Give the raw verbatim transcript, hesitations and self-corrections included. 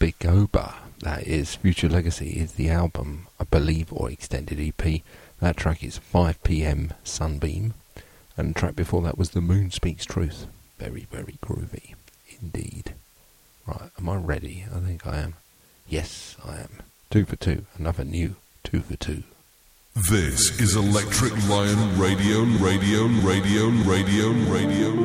Bigoba, that is. Future Legacy is the album, I believe, or extended E P. That track is five p m Sunbeam. And the track before that was The Moon Speaks Truth. Very, very groovy indeed. Right, am I ready? I think I am. Yes, I am. Two for two. Another new two for two. This is Electric Lion Radio, Radio, Radio, Radio, Radio.